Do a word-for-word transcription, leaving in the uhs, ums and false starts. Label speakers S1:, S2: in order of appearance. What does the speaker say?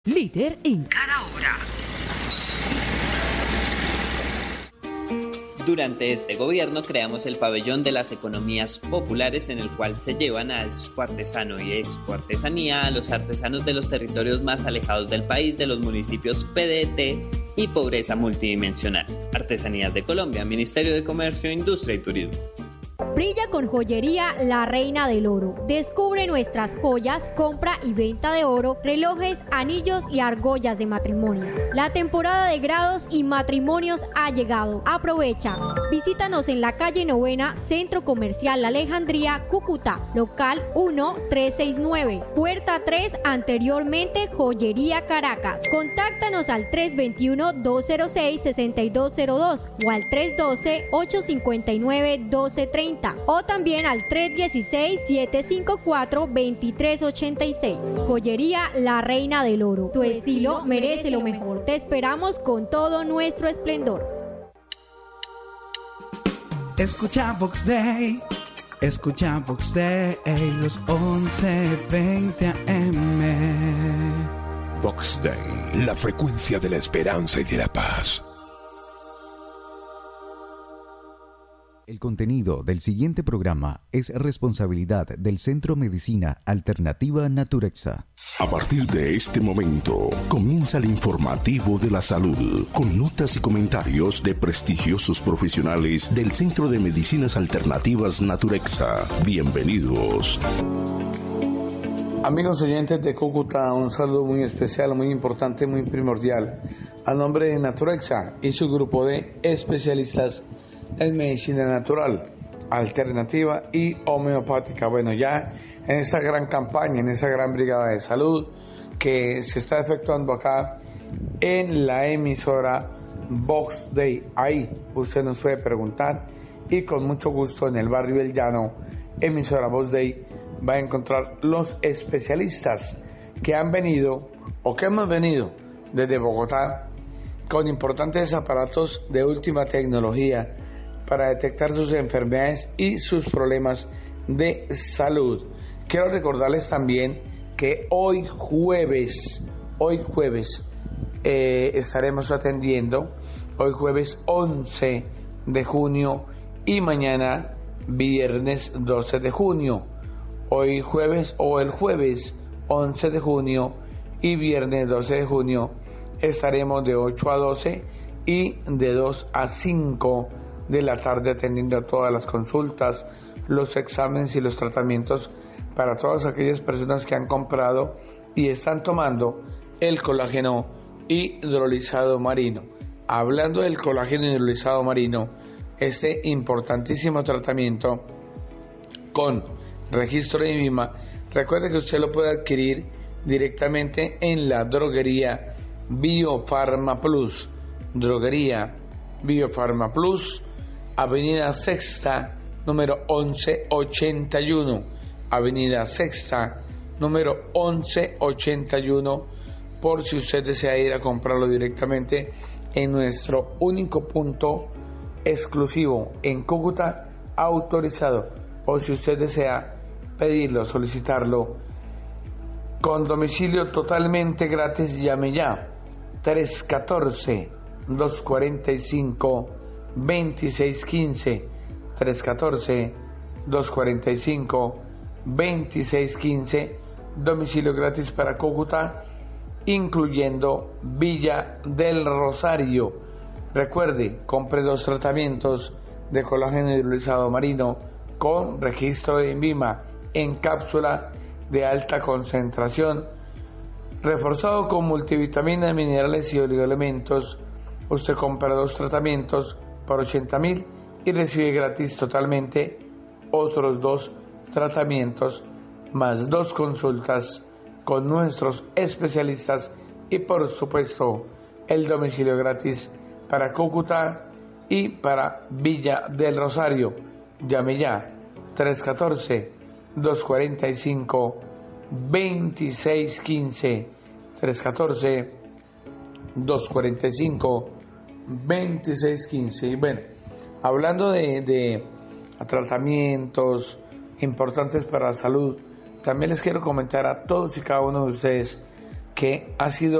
S1: Líder en cada hora.
S2: Durante este gobierno creamos el pabellón de las economías populares, en el cual se llevan a expoartesano y expoartesanía a los artesanos de los territorios más alejados del país, de los municipios P D T y pobreza multidimensional. Artesanías de Colombia, Ministerio de Comercio, Industria y Turismo.
S3: Brilla con Joyería La Reina del Oro. Descubre nuestras joyas, compra y venta de oro, relojes, anillos y argollas de matrimonio. La temporada de grados y matrimonios ha llegado. Aprovecha. Visítanos en la calle Novena, Centro Comercial La Alejandría, Cúcuta, local uno tres seis nueve, puerta tres, anteriormente Joyería Caracas. Contáctanos al tres dos uno, dos cero seis, seis dos cero dos o al tres uno dos, ocho cinco nueve, uno dos tres cero o también al tres uno seis, siete cinco cuatro, dos tres ocho seis. Joyería La Reina del Oro. Tu estilo merece lo mejor. Te esperamos con todo nuestro esplendor.
S4: Escucha Vox Day, escucha Vox Day, los once veinte A M.
S5: Vox Day, la frecuencia de la esperanza y de la paz.
S6: El contenido del siguiente programa es responsabilidad del Centro Medicina Alternativa Naturexa.
S5: A partir de este momento, comienza el informativo de la salud, con notas y comentarios de prestigiosos profesionales del Centro de Medicinas Alternativas Naturexa. Bienvenidos.
S7: Amigos oyentes de Cúcuta, un saludo muy especial, muy importante, muy primordial. A nombre de Naturexa y su grupo de especialistas en medicina natural, alternativa y homeopática. Bueno, ya en esta gran campaña, en esta gran brigada de salud que se está efectuando acá en la emisora Vox Day, ahí usted nos puede preguntar y con mucho gusto en el barrio El Llano, emisora Vox Day, va a encontrar los especialistas que han venido o que hemos venido desde Bogotá con importantes aparatos de última tecnología para detectar sus enfermedades y sus problemas de salud. Quiero recordarles también que hoy jueves, hoy jueves eh, estaremos atendiendo, hoy jueves once de junio y mañana viernes doce de junio. Hoy jueves o el jueves once de junio y viernes doce de junio estaremos de ocho a doce y de dos a cinco de la tarde atendiendo todas las consultas, los exámenes y los tratamientos para todas aquellas personas que han comprado y están tomando el colágeno hidrolizado marino. Hablando del colágeno hidrolizado marino, este importantísimo tratamiento con registro de INVIMA, recuerde que usted lo puede adquirir directamente en la droguería Biofarma Plus, droguería Biofarma Plus, Avenida Sexta, número once ochenta y uno, Avenida Sexta, número once ochenta y uno, por si usted desea ir a comprarlo directamente en nuestro único punto exclusivo en Cúcuta, autorizado, o si usted desea pedirlo, solicitarlo con domicilio totalmente gratis, llame ya, tres uno cuatro, dos cuatro cinco, dos seis uno cinco, tres uno cuatro, dos cuatro cinco, dos seis uno cinco, domicilio gratis para Cúcuta, incluyendo Villa del Rosario. Recuerde, compre dos tratamientos de colágeno hidrolizado marino con registro de INVIMA en cápsula de alta concentración, reforzado con multivitaminas, minerales y oligoelementos. Usted compra dos tratamientos por ochenta mil y recibe gratis totalmente otros dos tratamientos más dos consultas con nuestros especialistas y por supuesto el domicilio gratis para Cúcuta y para Villa del Rosario. Llame ya, tres uno cuatro, dos cuatro cinco, dos seis uno cinco, tres uno cuatro, dos cuatro cinco, dos seis uno cinco. Y bueno, hablando de, de tratamientos importantes para la salud, también les quiero comentar a todos y cada uno de ustedes que ha sido